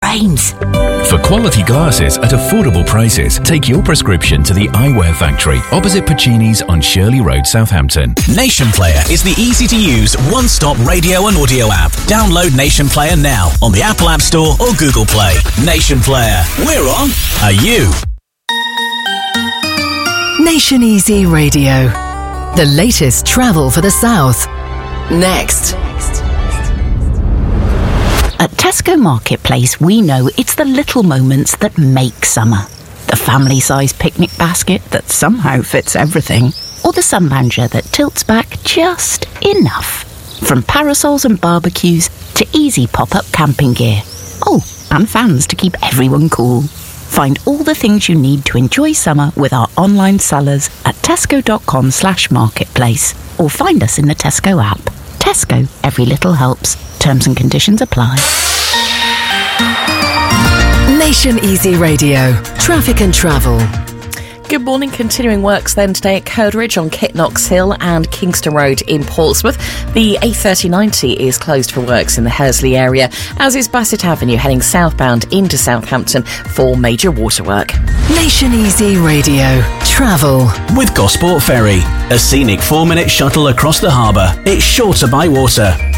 frames. For quality glasses at affordable prices, take your prescription to the Eyewear Factory, opposite Puccini's on Shirley Road, Southampton. Nation Player is the easy-to-use one-stop radio and audio app. Download Nation Player now on the Apple App Store or Google Play. Nation Player. We're on. Are you? Nation Easy Radio. The latest travel for the South. Next. At Tesco Marketplace, we know it's the little moments that make summer. The family-sized picnic basket that somehow fits everything. Or the sunlounger that tilts back just enough. From parasols and barbecues to easy pop-up camping gear. Oh, and fans to keep everyone cool. Find all the things you need to enjoy summer with our online sellers at tesco.com/marketplace. Or find us in the Tesco app. Tesco, every little helps. Terms and conditions apply. Nation Easy Radio. Traffic and travel. Good morning. Continuing works then today at Coleridge on Kitnox Hill and Kingston Road in Portsmouth. The A3090 is closed for works in the Hursley area, as is Bassett Avenue heading southbound into Southampton for major waterwork. Nation Easy Radio. Travel. With Gosport Ferry, a scenic 4-minute shuttle across the harbour. It's shorter by water.